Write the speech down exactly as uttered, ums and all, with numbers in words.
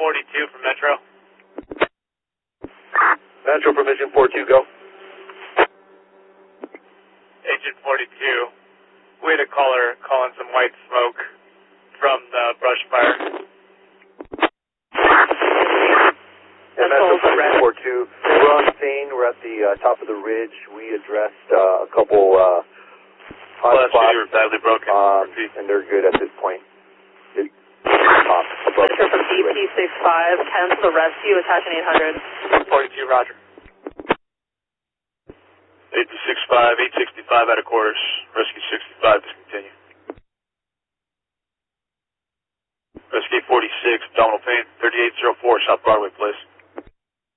forty-two from Metro. Metro Provision four two, go. Agent forty-two, we had a caller calling some white smoke from the brush fire. Yeah, Metro Provision four two, we're on scene, we're at the uh, top of the ridge. We addressed uh, a couple uh, hot Well, spots, you were badly broken. um, and they're good at this point. It, top, above Metro from D P six five, ten to the rescue, attaching eight hundred. forty-two, roger. eight to six five, eight sixty-five out of quarters. Rescue sixty-five, discontinue. Rescue forty-six, abdominal pain, thirty-eight oh four, South Broadway, please.